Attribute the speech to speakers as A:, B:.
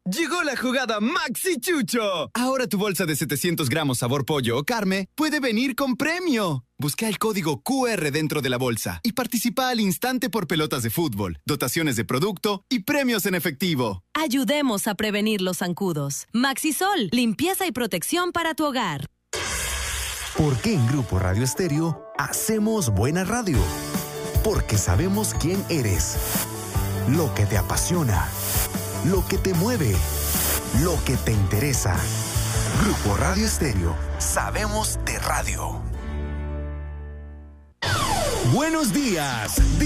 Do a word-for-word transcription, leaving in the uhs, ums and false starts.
A: Llegó la jugada Maxi Chucho. Ahora tu bolsa de setecientos gramos sabor pollo o carne puede venir con premio. Busca el código Q R dentro de la bolsa y participa al instante por pelotas de fútbol, dotaciones de producto y premios en efectivo.
B: Ayudemos a prevenir los zancudos. Maxisol, limpieza y protección para tu hogar.
C: ¿Por qué en Grupo Radio Estéreo hacemos buena radio? Porque sabemos quién eres, lo que te apasiona, lo que te mueve, lo que te interesa. Grupo Radio Estéreo, sabemos de radio. Buenos días.